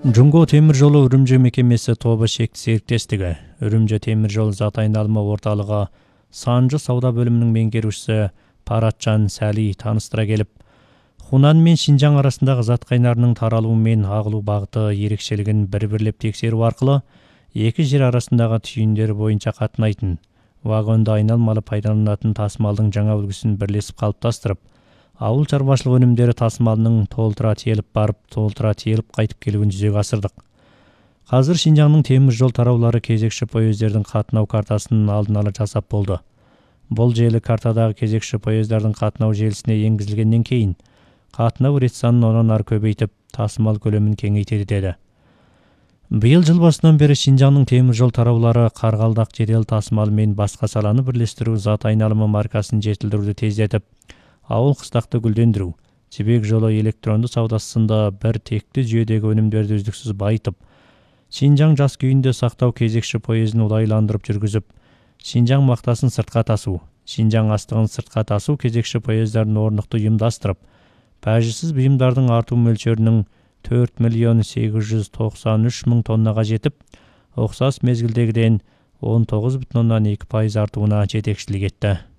Жумго темир жолу Үрүмчү мекемеси тобу шектүү сериктестиги Үрүмчү темир жол зат айналма орталыгы Санжы сауда бөлүмүнүн меңгерүүчүсү Паратжан Сали тааныштыра келип, Хунан мен Шинжаң арасындагы зат кайнарынын таралуу менен агылуу багыты эрекчелигин бирлеп текшерүү аркылуу эки жер арасындагы түйүндөр боюнча катнайтын, вагонду айналмалы пайдаланатын тасмалдын жаңа үлгүсүн бирлесип калыпташтырып, ауыл чарбачылык өнүмдөрү тасмалынын толтура тиелип барып, толтура тиелип кайтып келүүнү жүзөгө асырдык. Азыр Шинжаңдын темир жол тараулары кезекчи поезддердин катноо картасын алдын ала жасап болду. Бул желі картадагы кезекчи поезддардын катноо желисине энгизилгенден кийин катноо рет санын онон ары көбөйтүп, тасмал көлөмүн кеңейтери деди. Быйыл жыл башынан бери Шинжаңдын темир жол тараулары Каргалдак жедел тасмал менен башка саланы бирлештирүү зат айналымы маркасын жетилдирүүнү тездетип, ауыл кыстакты гүлдөндүрүү, жибек жолу электрондуу саудасы сынды бир тектүү жүйөдөгү өнүмдөрдү үздүксүз байытып, Шинжаң жаз күйүндө сактоо кезекчи поездин улайландырып жүргүзүп, Шинжаң мактасын сыртка тасуу, Шинжаң астыгын сыртка тасуу кезекчи поезддарын орнуктуу уюмдастырып, пажисиз буюмдардын артуу мөлчөрүнүн 4.893.000 тоннага жетип, окшош мезгилдегиден 19,2% артууна жетекчилик этти.